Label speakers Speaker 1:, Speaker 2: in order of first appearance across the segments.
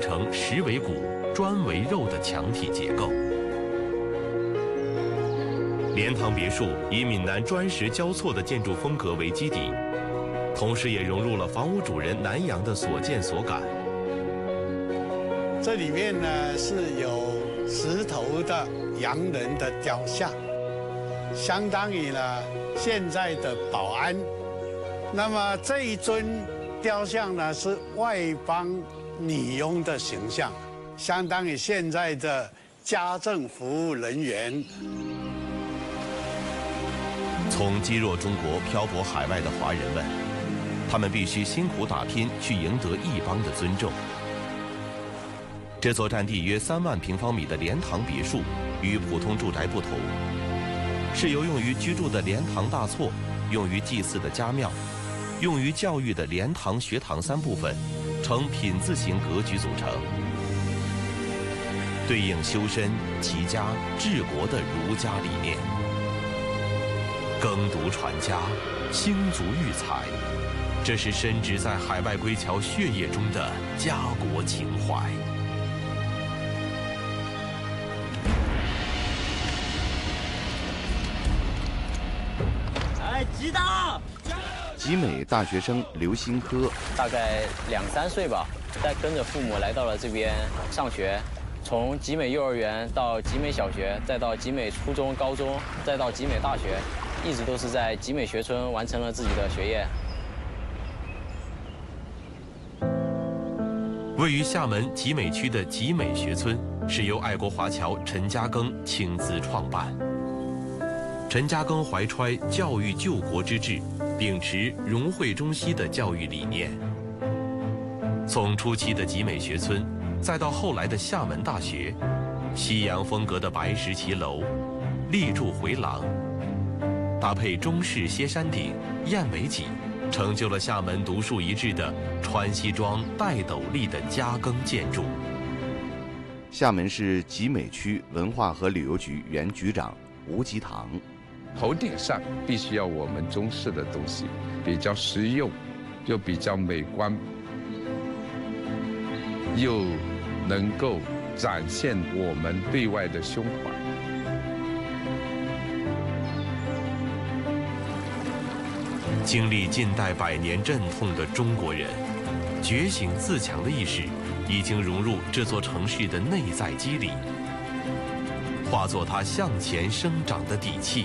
Speaker 1: 成石为骨、砖为肉的墙体结构。莲塘别墅以闽南砖石交错的建筑风格为基底，同时也融入了房屋主人南洋的所见所感。
Speaker 2: 这里面呢是有石头的洋人的雕像，相当于呢现在的保安。那么这一尊雕像呢是外邦女佣的形象，相当于现在的家政服务人员。
Speaker 1: 从积弱中国漂泊海外的华人们，他们必须辛苦打拼去赢得异邦的尊重。这座占地约3万平方米的莲塘别墅，与普通住宅不同，是由用于居住的莲塘大厝、用于祭祀的家庙、用于教育的莲塘学堂3部分，呈品字形格局组成，对应修身、齐家、治国的儒家理念。耕读传家，兴族育才，这是深植在海外归侨血液中的家国情怀。
Speaker 3: 吉大！
Speaker 4: 集美大学生刘新科，
Speaker 3: 大概2、3岁吧，带跟着父母来到了这边上学，从集美幼儿园到集美小学，再到集美初中、高中，再到集美大学，一直都是在集美学村完成了自己的学业。
Speaker 1: 位于厦门集美区的集美学村，是由爱国华侨陈嘉庚亲自创办。陈嘉庚怀揣教育救国之志，秉持融汇中西的教育理念。从初期的集美学村，再到后来的厦门大学，西洋风格的白石骑楼、立柱回廊，搭配中式歇山顶、燕尾脊，成就了厦门独树一帜的穿西装戴斗笠的嘉庚建筑。
Speaker 4: 厦门市集美区文化和旅游局原局长吴吉堂。
Speaker 5: 头顶上必须要我们中式的东西，比较实用，又比较美观，又能够展现我们对外的胸怀。
Speaker 1: 经历近代100年阵痛的中国人，觉醒自强的意识已经融入这座城市的内在肌理，化作它向前生长的底气。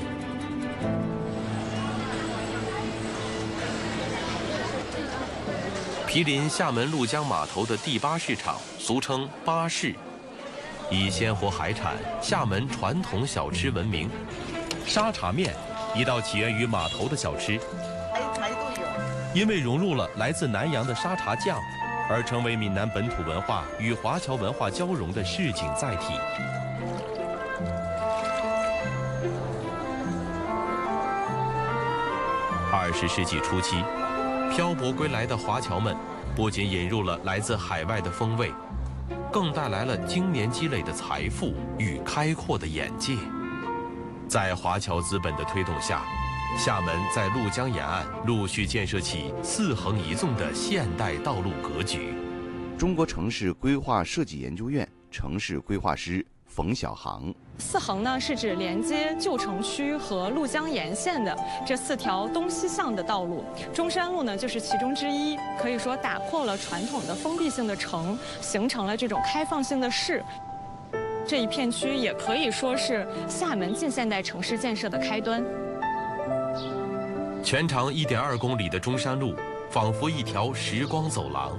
Speaker 1: 毗邻厦门鹭江码头的第8市场，俗称巴市，以鲜活海产、厦门传统小吃闻名。沙茶面，一道起源于码头的小吃，因为融入了来自南洋的沙茶酱，而成为闽南本土文化与华侨文化交融的市井载体。20世纪初期，漂泊归来的华侨们不仅引入了来自海外的风味，更带来了经年积累的财富与开阔的眼界。在华侨资本的推动下，厦门在鹭江沿岸陆续建设起4横1纵的现代道路格局。
Speaker 4: 中国城市规划设计研究院城市规划师冯小航
Speaker 6: 4横呢，是指连接旧城区和鹭江沿线的这4条东西向的道路。中山路呢，就是其中之一，可以说打破了传统的封闭性的城，形成了这种开放性的市。这一片区也可以说是厦门近现代城市建设的开端。
Speaker 1: 全长1.2公里的中山路，仿佛一条时光走廊。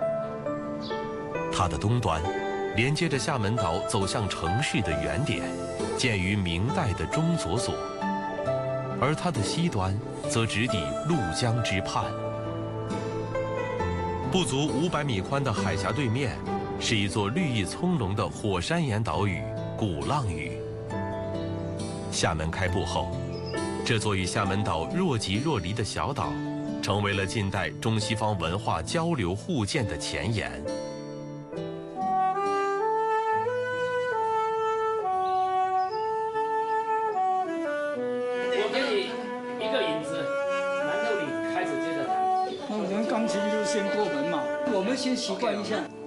Speaker 1: 它的东端连接着厦门岛走向城市的原点，建于明代的中左所，而它的西端则直抵鹭江之畔。不足500米宽的海峡对面，是一座绿意葱茏的火山岩岛屿鼓浪屿。厦门开埠后，这座与厦门岛若即若离的小岛，成为了近代中西方文化交流互鉴的前沿。
Speaker 7: 我给你一个引子，然后你开始接着弹。
Speaker 8: 那我们钢琴就先过门嘛，我们先习惯一下。